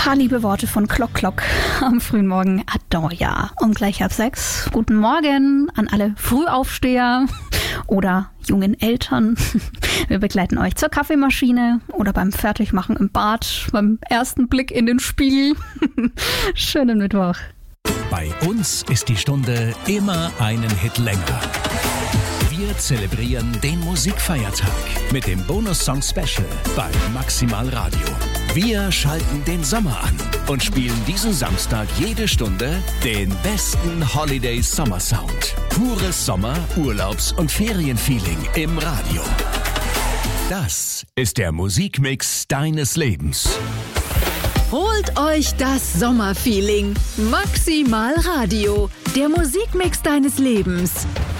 paar liebe Worte von Klock Klock am frühen Morgen. Adoria. Und gleich ab 6. Guten Morgen an alle Frühaufsteher oder jungen Eltern. Wir begleiten euch zur Kaffeemaschine oder beim Fertigmachen im Bad, beim ersten Blick in den Spiegel. Schönen Mittwoch. Bei uns ist die Stunde immer einen Hit länger. Wir zelebrieren den Musikfeiertag mit dem Bonus-Song-Special bei Maximal Radio. Wir schalten den Sommer an und spielen diesen Samstag jede Stunde den besten Holiday-Sommer-Sound. Pures Sommer-, Urlaubs- und Ferienfeeling im Radio. Das ist der Musikmix deines Lebens. Holt euch das Sommerfeeling. Maximal Radio, der Musikmix deines Lebens.